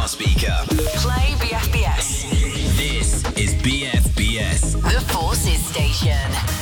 smart speaker. Play BFBS. This is BFBS. The Forces Station.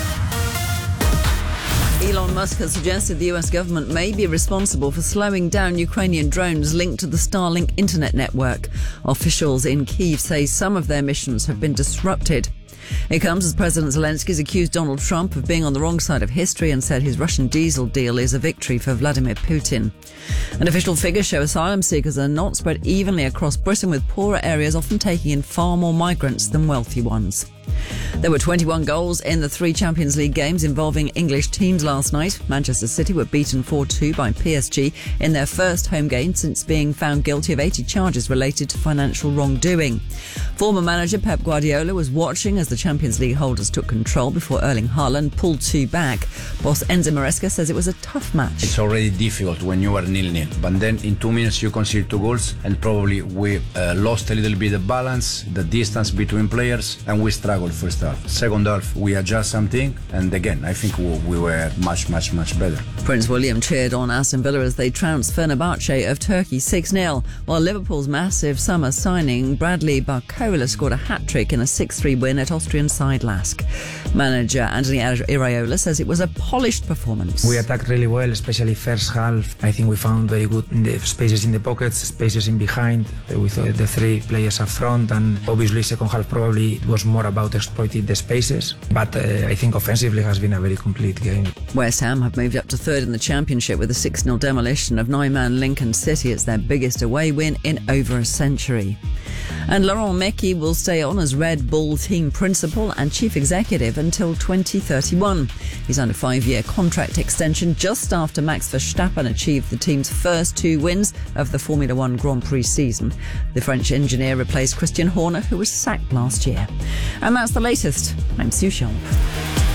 Elon Musk has suggested the US government may be responsible for slowing down Ukrainian drones linked to the Starlink internet network. Officials in Kyiv say some of their missions have been disrupted. It comes as President Zelensky has accused Donald Trump of being on the wrong side of history and said his Russian diesel deal is a victory for Vladimir Putin. And official figures show asylum seekers are not spread evenly across Britain, with poorer areas often taking in far more migrants than wealthy ones. There were 21 goals in the 3 Champions League games involving English teams last night. Manchester City were beaten 4-2 by PSG in their first home game since being found guilty of 80 charges related to financial wrongdoing. Former manager Pep Guardiola was watching as the Champions League holders took control before Erling Haaland pulled 2 back. Boss Enzo Maresca says it was a tough match. It's already difficult when you are 0-0, but then in 2 minutes you concede 2 goals, and probably we lost a little bit the balance, the distance between players, and we struggled first half. Second half we adjust something, and again I think we were much better. Prince William cheered on Aston Villa as they trounced Fenerbahce of Turkey 6-0, while Liverpool's massive summer signing Bradley Barcola scored a hat-trick in a 6-3 win at Austrian side Lask. Manager Anthony Iraola says it was a polished performance. We attacked really well, especially first half. I think we found very good in the spaces in the pockets, spaces in behind, with the 3 players up front, and obviously second half probably it was more about exploiting the spaces, but I think offensively has been a very complete game. West Ham have moved up to 3rd in the Championship with a 6-0 demolition of 9-man Lincoln City. It's their biggest away win in over a century. And Laurent Mekies will stay on as Red Bull team principal and chief executive until 2031. He's under a 5-year contract extension just after Max Verstappen achieved the team's first 2 wins of the Formula 1 Grand Prix season. The French engineer replaced Christian Horner, who was sacked last year. And that's the latest. I'm Sue Sharp.